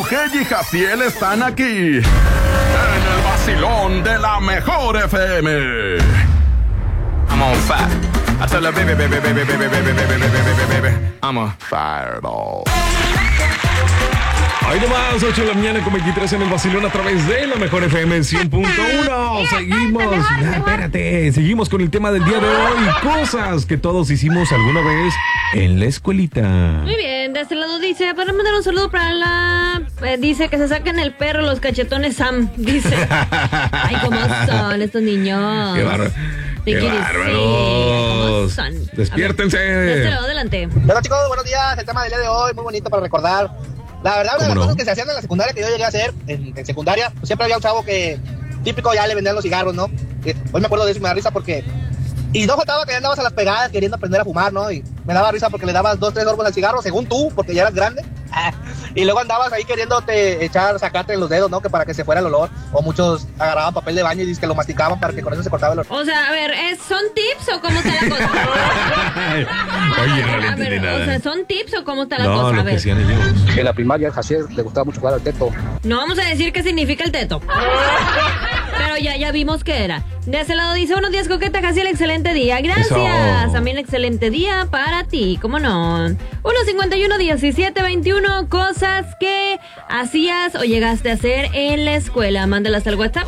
y Jaciel están aquí en el vacilón de la mejor FM. I'm on fire. I tell her, baby, I'm a fireball. Ahí nomás, 8 de la mañana con 23 en el vacilón a través de la mejor FM 100.1. Seguimos, espérate, seguimos con el tema del día de hoy. Cosas que todos hicimos alguna vez en la escuelita. Muy bien, de este lado dice, para mandar un saludo para la... dice que se saquen el perro los cachetones Sam, dice. Ay, ¿cómo son estos niños? Qué bárbaro. ¡Qué bárbaros! ¡Despiértense! De este lado, adelante. Bueno, chicos, buenos días. El tema del día de hoy, muy bonito para recordar. La verdad, una de las cosas que se hacían en la secundaria, que yo llegué a hacer en secundaria, pues siempre había un chavo que típico ya le vendían los cigarros, ¿no? Hoy me acuerdo de eso y me da risa porque... Y no faltaba que ya andabas a las pegadas queriendo aprender a fumar, ¿no? Y me daba risa porque le dabas 2, 3 sorbos al cigarro, según tú, porque ya eras grande. Y luego andabas ahí queriéndote sacarte los dedos, ¿no? Que para que se fuera el olor. O muchos agarraban papel de baño y dicen que lo masticaban para que con eso se cortaba el olor. O sea, a ver, ¿son tips o cómo está la cosa? Oye, no le entendí nada. O sea, ¿son tips o cómo está la cosa? No, a lo que ver. hacían ellos. En la primaria, Jaciel le gustaba mucho jugar al teto. No vamos a decir qué significa el teto. Pero ya vimos qué era. De ese lado dice, buenos días, coqueta, Jaciel, excelente día. Gracias. Eso. También excelente día para ti, ¿cómo no? 151-1721, cosas que hacías o llegaste a hacer en la escuela. Mándalas al WhatsApp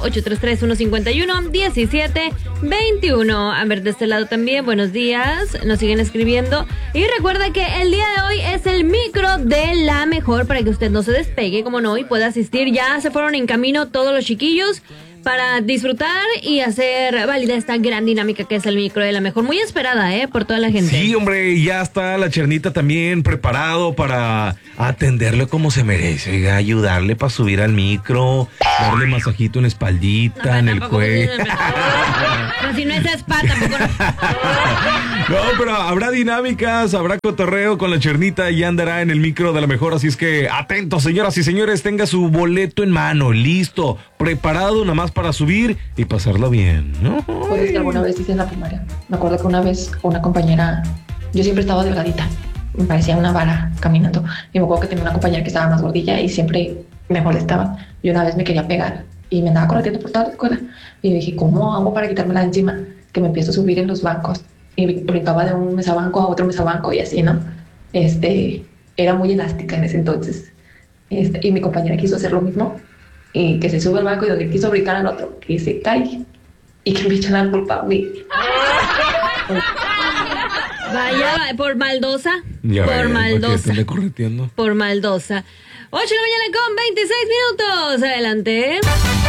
833-151-1721. A ver, de este lado también, buenos días. Nos siguen escribiendo. Y recuerda que el día de hoy es el micro de la mejor para que usted no se despegue, como no, y pueda asistir. Ya se fueron en camino todos los chiquillos para disfrutar y hacer válida esta gran dinámica que es el micro de la mejor. Muy esperada, por toda la gente. Sí, hombre, ya está la Chernita también preparado para atenderle como se merece, oiga, ayudarle para subir al micro, darle masajito en la espaldita, en el cuello. Pero si no es spa, tampoco. No, pero habrá dinámicas, habrá cotorreo con la Chernita y andará en el micro de la mejor, así es que atentos, señoras y señores, tenga su boleto en mano, listo, preparado nada más para subir y pasarlo bien, ¿no? Pues que alguna vez hice en la primaria. Me acuerdo que una vez una compañera, yo siempre estaba delgadita, me parecía una vara caminando, y me acuerdo que tenía una compañera que estaba más gordilla y siempre me molestaba. Y una vez me quería pegar y me andaba corriendo por toda la escuela y dije, ¿cómo hago para quitármela de encima? Que me empiezo a subir en los bancos y brincaba de un mesabanco a otro mesabanco y así, ¿no? Era muy elástica en ese entonces. Y mi compañera quiso hacer lo mismo y que se sube al banco y donde quiso brincar al otro, que se cae y que me echan la culpa a mí. Vaya, por maldosa. Ya por maldosa. ¿Te correteando? Por maldosa. 8 de la mañana con 26 minutos. Adelante.